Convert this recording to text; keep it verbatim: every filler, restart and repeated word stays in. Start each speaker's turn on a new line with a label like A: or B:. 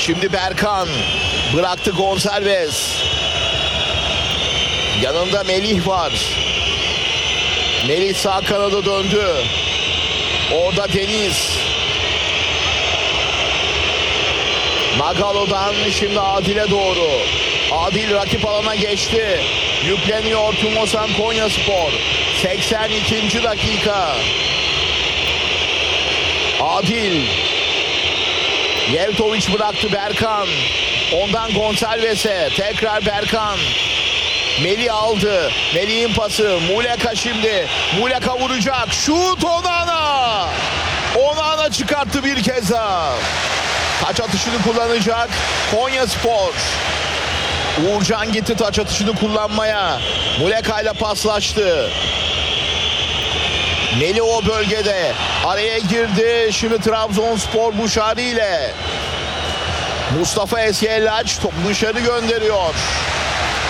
A: Şimdi Berkan bıraktı Gonçalves. Yanında Melih var. Melih sağ kanada döndü. Orada Deniz. Magalo'dan şimdi Adil'e doğru. Adil rakip alana geçti. Yükleniyor Tumosan Konyaspor. seksen ikinci dakika. Adil. Yevtoviç bıraktı Berkan. Ondan Gonçalves'e. Tekrar Berkan. Melih aldı. Melih'in pası. Muleka şimdi. Muleka vuracak. Şut Onana. Onana çıkarttı bir kez daha. Taç atışını kullanacak Konyaspor. Uğurcan gitti taç atışını kullanmaya. Muleka ile paslaştı. Melih o bölgede. Araya girdi. Şimdi Trabzonspor Buşari ile. Mustafa Esyellaç top dışarı gönderiyor.